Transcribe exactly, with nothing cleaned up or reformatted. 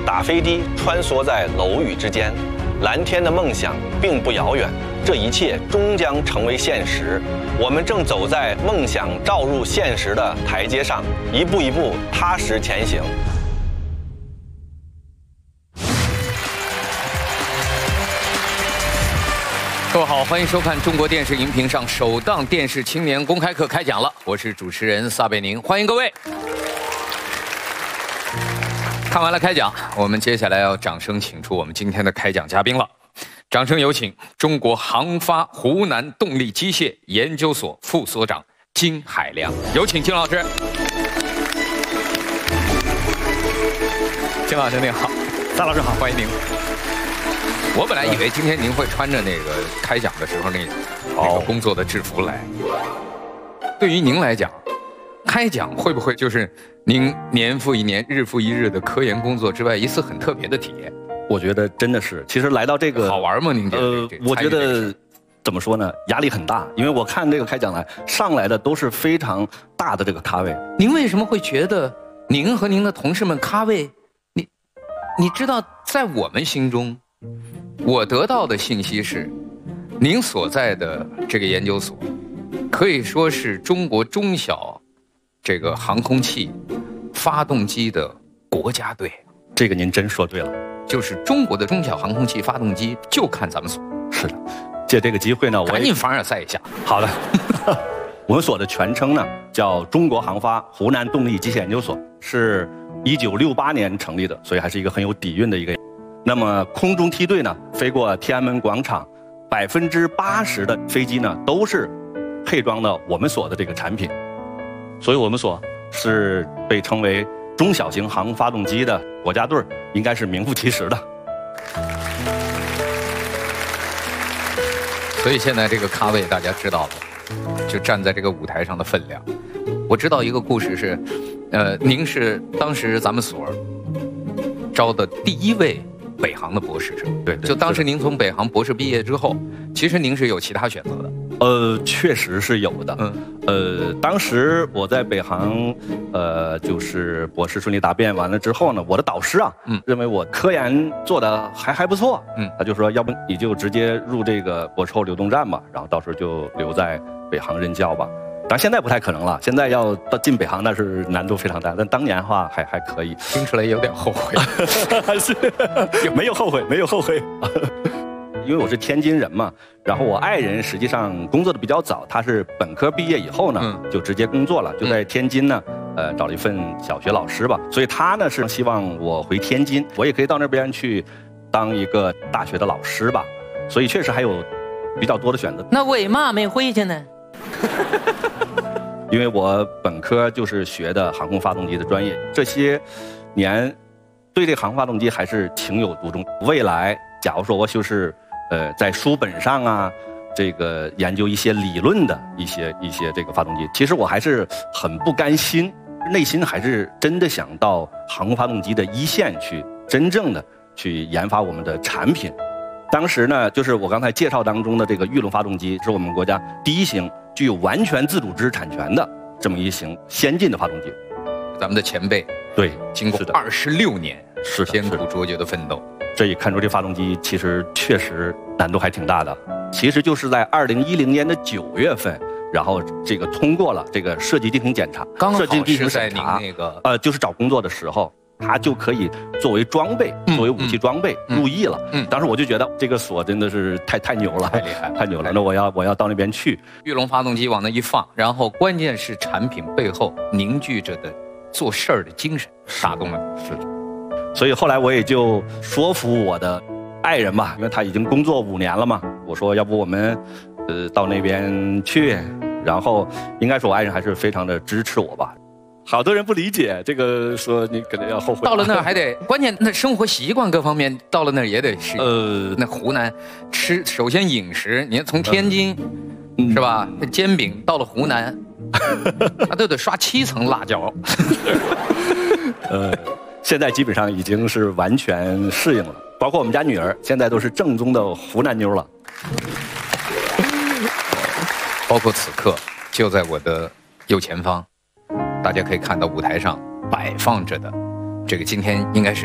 打飞的穿梭在楼宇之间，蓝天的梦想并不遥远，这一切终将成为现实。我们正走在梦想照入现实的台阶上，一步一步踏实前行。 各位好，欢迎收看中国电视荧屏上首档电视青年公开课开讲了，我是主持人撒贝宁，欢迎各位。看完了开讲，我们接下来要掌声请出我们今天的开讲嘉宾了。掌声有请中国航发湖南动力机械研究所副所长金海良，有请金老师。金老师您好， 撒老师好， 欢迎您。我本来以为今天您会穿着那个开讲的时候那那个工作的制服来。对于您来讲，开讲会不会就是您年复一年、日复一日的科研工作之外一次很特别的体验？ 我觉得真的是，其实来到这个好玩吗？您觉得？ 呃，我觉得怎么说呢，压力很大，因为我看这个开讲来上来的都是非常大的这个咖位。 您为什么会觉得您和您的同事们咖位？你你知道，在我们心中。我得到的信息是，您所在的这个研究所，可以说是中国中小这个航空器发动机的国家队。 这个您真说对了， 就是中国的中小航空器发动机就看咱们所。 是的，借这个机会呢，我赶紧凡尔赛一下。 好的，我们所的全称呢叫中国航发湖南动力机械研究所，是一九六八年成立的，所以还是一个很有底蕴的一个。那么空中梯队呢，飞过天安门广场，百分之八十的飞机呢都是配装的我们所的这个产品，所以我们所是被称为中小型航空发动机的国家队，应该是名副其实的。 所以现在这个咖位大家知道了，就站在这个舞台上的分量。我知道一个故事是，呃，您是当时咱们所招的第一位北航的博士生。 对，对， 就当时您从北航博士毕业之后，其实您是有其他选择的。 呃，确实是有的。嗯，呃，当时我在北航，呃，就是博士顺利答辩完了之后呢，我的导师啊，嗯，认为我科研做的还还不错，嗯，他就说，要不你就直接入这个博士后流动站吧，然后到时候就留在北航任教吧。当然现在不太可能了，现在要到进北航那是难度非常大，但当年的话还还可以。 听出来有点后悔， 是没有后悔，没有后悔。因为我是天津人嘛，然后我爱人实际上工作的比较早，他是本科毕业以后呢，嗯、就直接工作了，就在天津呢，呃，找了一份小学老师吧，所以他呢是希望我回天津，我也可以到那边去当一个大学的老师吧，所以确实还有比较多的选择。 那为嘛没回去呢？ 因为我本科就是学的航空发动机的专业，这些年对这个航空发动机还是情有独钟。未来假如说我就是呃在书本上啊，这个研究一些理论的一些一些这个发动机，其实我还是很不甘心，内心还是真的想到航空发动机的一线去，真正的去研发我们的产品。当时呢，就是我刚才介绍当中的这个玉龙发动机，是我们国家第一型具有完全自主知识产权的这么一型先进的发动机。 咱们的前辈对， 经过二十六年是艰苦卓绝的奋斗， 这也看出这发动机其实确实难度还挺大的。其实就是在二零一零年的九月份，然后这个通过了这个设计进行检查， 刚好设计进行是在审查， 您那个呃，就是找工作的时候。它就可以作为装备，作为武器装备入役了。嗯，当时我就觉得这个锁真的是太太牛了， 太厉害， 太牛了。那我要我要到那边去。 玉龙发动机往那一放，然后关键是产品背后凝聚着的做事儿的精神打动了你。 是的，所以后来我也就说服我的爱人嘛，因为他已经工作五年了嘛，我说要不我们呃到那边去，然后应该说我爱人还是非常的支持我吧。好多人不理解这个，说你可能要后悔。 到了那儿还得，关键那生活习惯各方面到了那儿也得适应。呃，那湖南吃，首先饮食，你看从天津、嗯、是吧？那煎饼到了湖南，那都得刷七层辣椒。 呃，现在基本上已经是完全适应了，包括我们家女儿现在都是正宗的湖南妞了。 包括此刻就在我的右前方。大家可以看到舞台上摆放着的，这个今天应该是